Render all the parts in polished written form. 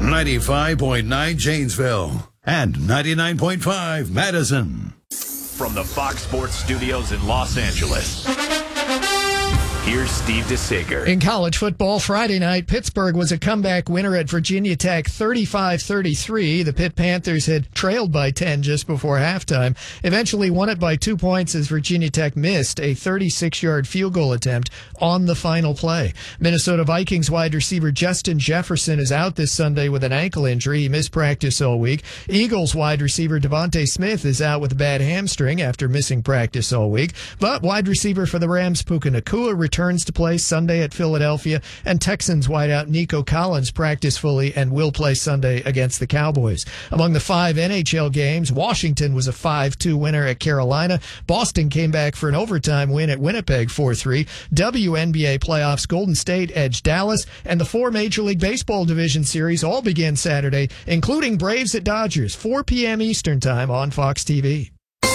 95.9 Janesville and 99.5 Madison. From the Fox Sports Studios in Los Angeles, here's Steve DeSager. In college football, Friday night, Pittsburgh was a comeback winner at Virginia Tech 35-33. The Pitt Panthers had trailed by 10 just before halftime, eventually won it by 2 points as Virginia Tech missed a 36-yard field goal attempt on the final play. Minnesota Vikings wide receiver Justin Jefferson is out this Sunday with an ankle injury. He missed practice all week. Eagles wide receiver Devontae Smith is out with a bad hamstring after missing practice all week. But wide receiver for the Rams, Puka Nacua, returns to play Sunday at Philadelphia, and Texans wideout Nico Collins practiced fully and will play Sunday against the Cowboys. Among the 5 NHL games, Washington was a 5-2 winner at Carolina. Boston came back for an overtime win at Winnipeg 4-3. WNBA playoffs, Golden State edged Dallas, and the 4 Major League Baseball division series all began Saturday, including Braves at Dodgers, 4 p.m. Eastern Time on Fox TV.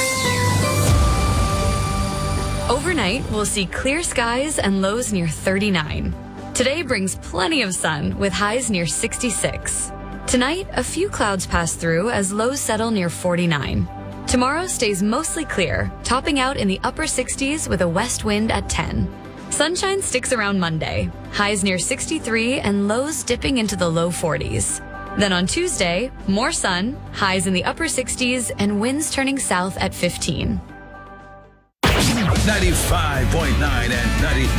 Overnight, we'll see clear skies and lows near 39. Today brings plenty of sun with highs near 66. Tonight, a few clouds pass through as lows settle near 49. Tomorrow stays mostly clear, topping out in the upper 60s with a west wind at 10. Sunshine sticks around Monday, highs near 63 and lows dipping into the low 40s. Then on Tuesday, more sun, highs in the upper 60s and winds turning south at 15. 95.9 and 90.